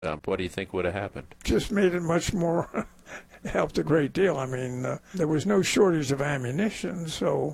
dump, what do you think would have happened? Just made it much more, helped a great deal. I mean, there was no shortage of ammunition, so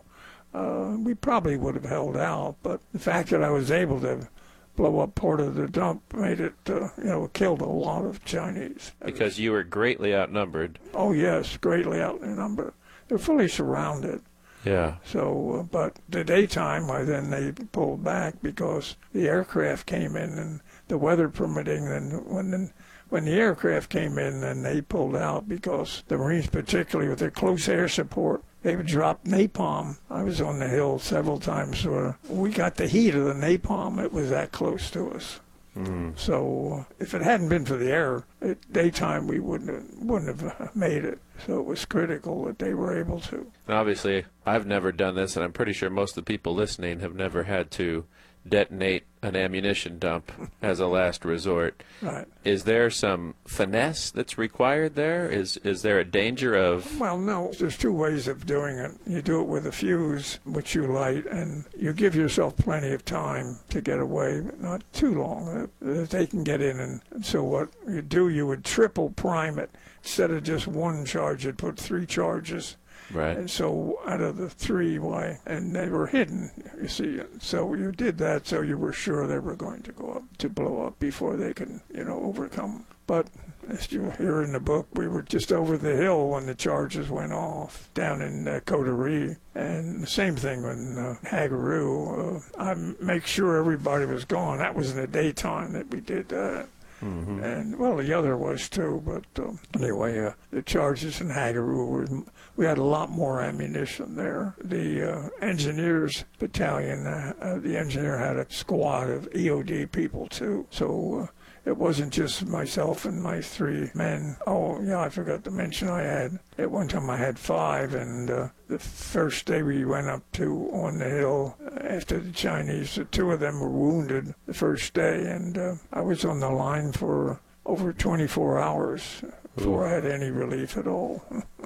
we probably would have held out. But the fact that I was able to blow up part of the dump made it, killed a lot of Chinese. Because you were greatly outnumbered. Oh, yes, greatly outnumbered. They're fully surrounded. Yeah. So, but the daytime, then they pulled back because the aircraft came in, and the weather permitting, and when the aircraft came in, then they pulled out because the Marines, particularly with their close air support, they would drop napalm. I was on the hill several times where we got the heat of the napalm. It was that close to us. Mm. So if it hadn't been for the air, at daytime we wouldn't have made it. So it was critical that they were able to. Obviously, I've never done this, and I'm pretty sure most of the people listening have never had to detonate an ammunition dump as a last resort. Right. Is there some finesse that's required there? Is there a danger of... Well, no. There's two ways of doing it. You do it with a fuse, which you light, and you give yourself plenty of time to get away, but not too long. They can get in, and so what you do, you would triple prime it. Instead of just one charge, you'd put 3 charges. Right. And so out of the 3, and they were hidden, you see. So you did that so you were sure they were going to go up, to blow up before they could, overcome. But as you hear in the book, we were just over the hill when the charges went off down in Coterie. And the same thing in Hagaru. I make sure everybody was gone. That was in the daytime that we did that. Mm-hmm. And, well, the other was too, but anyway, the charges in Hagaru we had a lot more ammunition there. The engineers battalion, the engineer had a squad of EOD people too, so it wasn't just myself and my 3 men. Oh, yeah, I forgot to mention at one time I had 5, and the first day we went up to on the hill after the Chinese, 2 of them were wounded the first day, and I was on the line for over 24 hours before I had any relief at all.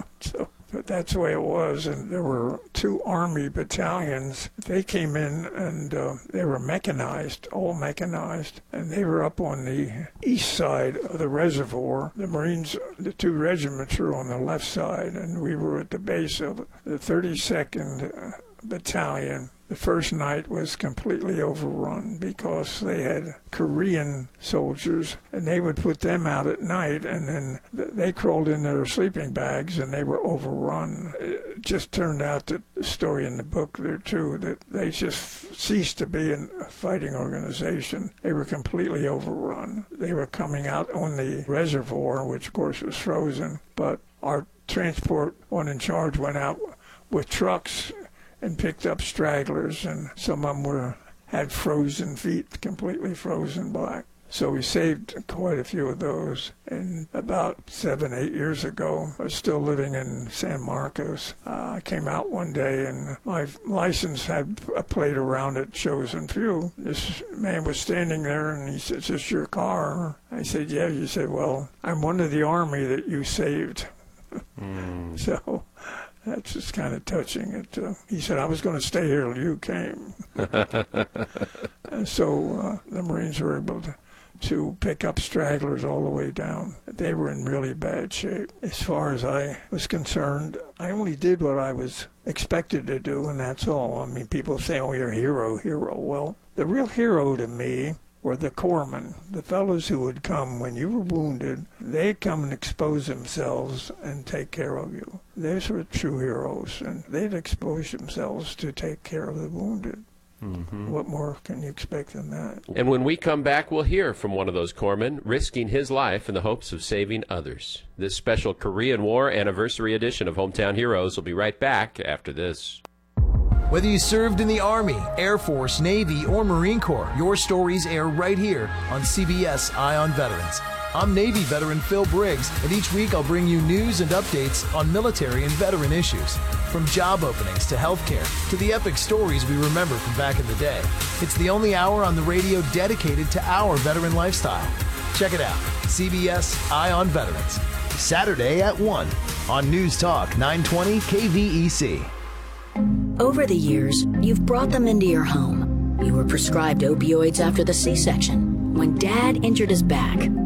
But that's the way it was, and there were 2 Army battalions. They came in, and they were mechanized, all mechanized, and they were up on the east side of the reservoir. The Marines, the 2 regiments were on the left side, and we were at the base of the 32nd Battalion. The first night was completely overrun because they had Korean soldiers, and they would put them out at night, and then they crawled in their sleeping bags, and they were overrun. It just turned out that the story in the book there, too, that they just ceased to be a fighting organization. They were completely overrun. They were coming out on the reservoir, which, of course, was frozen, but our transport one in charge went out with trucks and picked up stragglers, and some of them had frozen feet, completely frozen black. So we saved quite a few of those. And about 7-8 years ago, I was still living in San Marcos. I came out one day, and my license had a plate around it, chosen few. This man was standing there, and he said, "Is this your car?" I said, "Yeah." He said, "Well, I'm one of the Army that you saved." So that's just kind of touching. He said, "I was going to stay here till you came." And so the Marines were able to pick up stragglers all the way down. They were in really bad shape. As far as I was concerned, I only did what I was expected to do, and that's all. I mean, people say, "Oh, you're a hero." Well, the real hero to me were the corpsmen, the fellows who would come when you were wounded. They'd come and expose themselves and take care of you. Those were true heroes, and they'd expose themselves to take care of the wounded. Mm-hmm. What more can you expect than that? And when we come back, we'll hear from one of those corpsmen risking his life in the hopes of saving others. This special Korean War anniversary edition of Hometown Heroes will be right back after this. Whether you served in the Army, Air Force, Navy, or Marine Corps, your stories air right here on CBS Eye on Veterans. I'm Navy veteran Phil Briggs, and each week I'll bring you news and updates on military and veteran issues. From job openings to healthcare to the epic stories we remember from back in the day. It's the only hour on the radio dedicated to our veteran lifestyle. Check it out, CBS Eye on Veterans, Saturday at 1 on News Talk 920 KVEC. Over the years, you've brought them into your home. You were prescribed opioids after the C-section. When Dad injured his back,